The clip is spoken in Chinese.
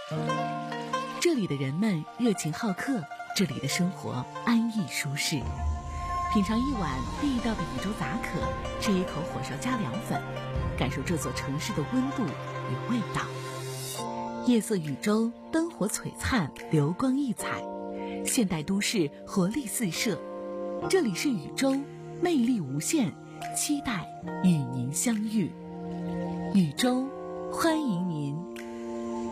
这里的人们热情好客，这里的生活安逸舒适。品尝一碗地道的禹州杂可，吃一口火烧加凉粉，感受这座城市的温度与味道。夜色禹州，灯火璀璨，流光溢彩，现代都市活力四射。这里是禹州，魅力无限，期待与您相遇。禹州，欢迎您。